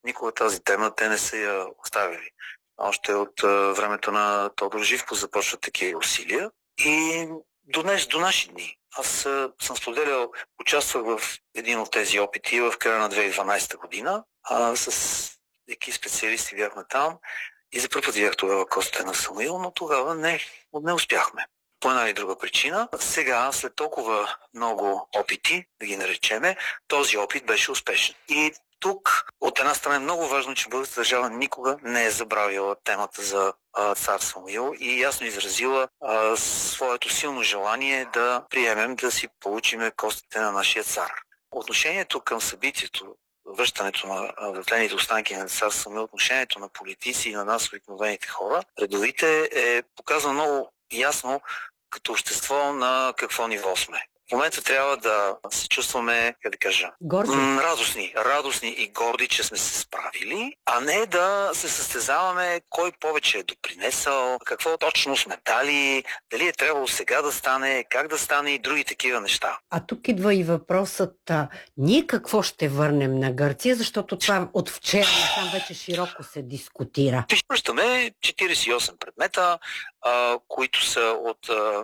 никога тази тема те не са я оставили. Още от времето на Тодор Живков започват такива усилия и до наши дни. Аз съм споделял, участвах в един от тези опити в края на 2012 година. С екип специалисти бяхме там и за първ път видях тогава костите на Самуил, но тогава не успяхме. По една или друга причина. Сега, след толкова много опити, да ги наречеме, този опит беше успешен. И тук, от една страна, е много важно, че българската държава никога не е забравила темата за цар Самуил и ясно изразила своето силно желание да приемем да си получиме костите на нашия цар. Отношението към събитието, връщането на въртлените останки на цар Самуил, отношението на политици и на нас, обикновените хора, редовите, е показано много ясно като общество на какво ниво сме. В момента трябва да се чувстваме, как да кажа, радостни и горди, че сме се справили, а не да се състезаваме кой повече е допринесъл, какво точно сме дали, дали е трябвало сега да стане, как да стане и други такива неща. А тук идва и въпросът, ние какво ще върнем на Гърция, защото това от вчера там вече широко се дискутира. Връщаме 48 предмета, които са от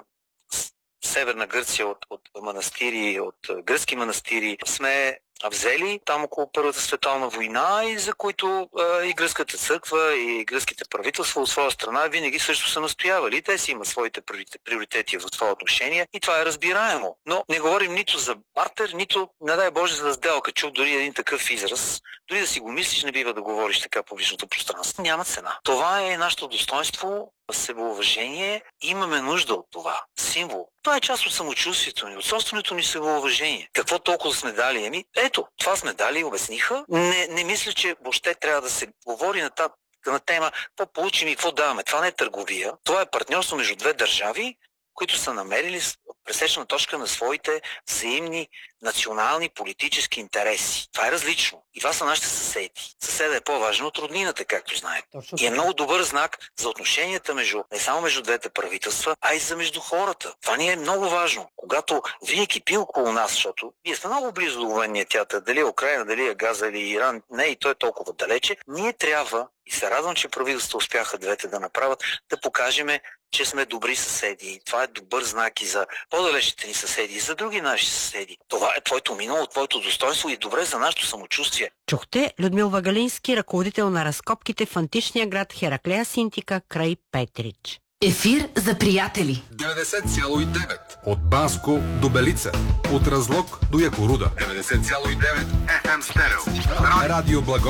Северна Гърция, от манастири, от гръцки манастири сме взели там около Първата световна война и за които и гръцката църква, и гръцките правителства от своя страна винаги също са настоявали. Те си имат своите приоритети в това отношение и това е разбираемо. Но не говорим нито за бартер, нито, не дай Боже, за сделка. Чух дори един такъв израз. Дори да си го мислиш, не бива да говориш така публичното пространство. Няма цена. Това е нашето достоинство, себеуважение. Имаме нужда от това. Символ. Това е част от самочувствието ни, от собственото ни себеуважение. Какво толкова сме дали? Ето, това сме дали, обясниха. Не мисля, че въобще трябва да се говори на тема какво получим и какво даваме. Това не е търговия. Това е партньорство между две държави, които са намерили пресечна точка на своите взаимни национални политически интереси. Това е различно. И това са нашите съседи. Съседа е по-важен от роднината, както знаете. И е много добър знак за отношенията не само между двете правителства, а и между хората. Това ни е много важно. Когато винаги пи около нас, защото ние сме много близо до военния театър, дали е Украйна, дали е Газа или Иран, не и той е толкова далече, ние трябва, и се радвам, че правителствата успяха двете да направят, да покажем, че сме добри съседи. Това е добър знак и за по-далечните ни съседи, и за други наши съседи. Това е твоето минало, твоето достоинство и добре за нашето самочувствие. Чухте Людмил Вагалински, ръководител на разкопките в античния град Хераклея Синтика край Петрич. Ефир за приятели. 90,9 от Банско до Белица, от Разлог до Якоруда. 90,9 FM Стерео. Радио Благо.